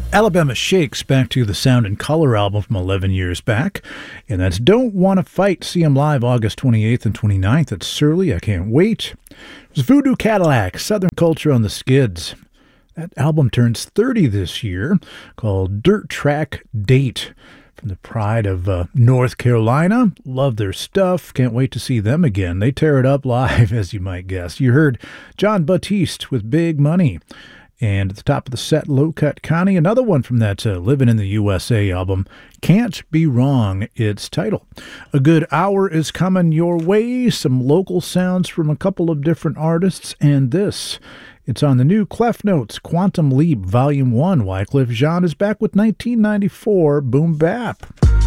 Alabama Shakes back to the Sound and Color album from 11 years back. And that's Don't Wanna Fight. See 'em live August 28th and 29th at Surly. I can't wait. It was Voodoo Cadillac, Southern Culture on the Skids. That album turns 30 this year, called Dirt Track Date. From the pride of North Carolina. Love their stuff. Can't wait to see them again. They tear it up live, as you might guess. You heard John Batiste with Big Money. And at the top of the set, Low Cut Connie, another one from that Living in the USA album, Can't Be Wrong, its title. A good hour is coming your way, some local sounds from a couple of different artists, and this. It's on the new Clef Notes, Quantum Leap, Volume 1. Wyclef Jean is back with 1994 Boom Bap.